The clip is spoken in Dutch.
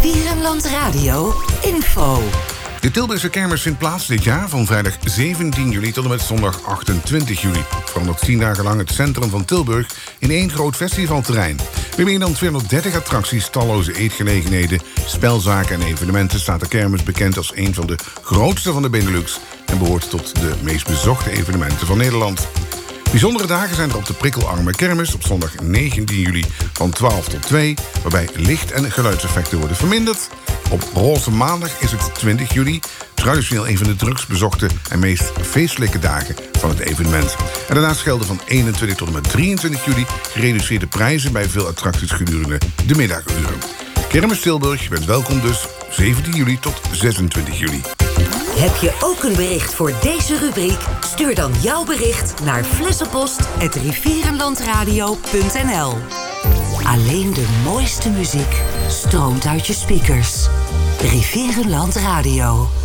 Rivierenland Radio info. De Tilburgse kermis vindt plaats dit jaar van vrijdag 17 juli tot en met zondag 28 juli. Verandert 10 dagen lang het centrum van Tilburg in één groot festivalterrein. Met meer dan 230 attracties, talloze eetgelegenheden, spelzaken en evenementen staat de kermis bekend als een van de grootste van de Benelux en behoort tot de meest bezochte evenementen van Nederland. Bijzondere dagen zijn er op de prikkelarme kermis op zondag 19 juli van 12 tot 2... waarbij licht- en geluidseffecten worden verminderd. Op roze maandag is het 20 juli, traditioneel een van de drukst bezochte en meest feestelijke dagen van het evenement. En daarnaast gelden van 21 tot en met 23 juli gereduceerde prijzen bij veel attracties gedurende de middaguren. Kermis Tilburg, je bent welkom dus 17 juli tot 26 juli. Heb je ook een bericht voor deze rubriek? Stuur dan jouw bericht naar flessenpost@rivierenlandradio.nl. Alleen de mooiste muziek stroomt uit je speakers. Rivierenland Radio.